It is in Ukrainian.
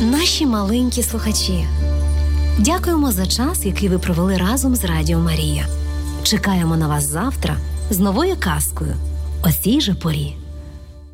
Наші маленькі слухачі, дякуємо за час, який ви провели разом з Радіо Марія. Чекаємо на вас завтра з новою казкою о цій же порі.